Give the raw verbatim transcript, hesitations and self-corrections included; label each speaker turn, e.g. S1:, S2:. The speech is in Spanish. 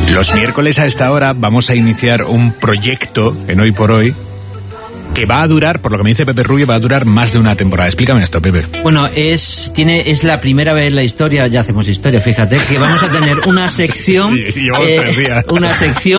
S1: Los miércoles a esta hora vamos a iniciar un proyecto en Hoy por Hoy que va a durar, por lo que me dice Pepe Rubio, va a durar más de una temporada. Explícame esto, Pepe.
S2: Bueno, es tiene es la primera vez en la historia, ya hacemos historia, fíjate, que vamos a tener una sección,
S1: Llevamos
S2: eh,
S1: tres días.
S2: una sección